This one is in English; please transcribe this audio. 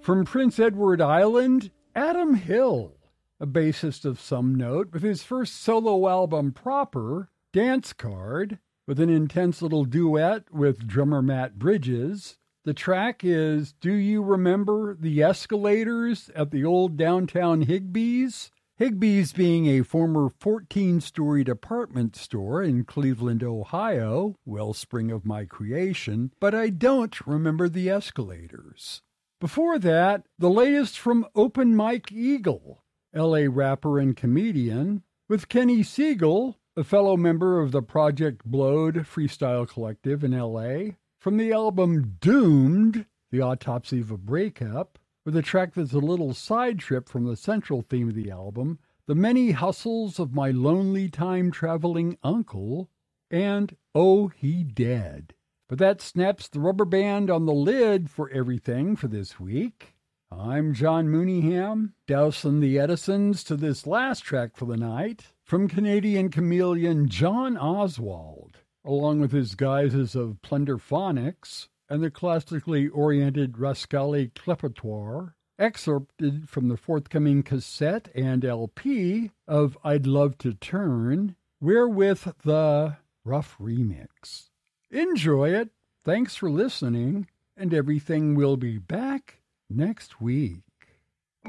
From Prince Edward Island, Adam Hill, a bassist of some note, with his first solo album proper, Dance Card, with an intense little duet with drummer Matt Bridges. The track is Do You Remember the Escalators at the Old Downtown Higbee's? Higbee's being a former 14-story department store in Cleveland, Ohio, wellspring of my creation, but I don't remember the escalators. Before that, the latest from Open Mike Eagle, L.A. rapper and comedian, with Kenny Siegel, a fellow member of the Project Blowed freestyle collective in L.A., from the album Doomed, The Autopsy of a Breakup, with a track that's a little side trip from the central theme of the album, The Many Hustles of My Lonely Time-Traveling Uncle, and Oh, He Dead. But that snaps the rubber band on the lid for everything for this week. I'm John Mooneyham, dousing the Edisons to this last track for the night from Canadian chameleon John Oswald, along with his guises of Plunderphonics and the classically oriented Rascali Klepatoire, excerpted from the forthcoming cassette and LP of I'd Love to Turn, wherewith the rough remix. Enjoy it. Thanks for listening, and everything will be back next week.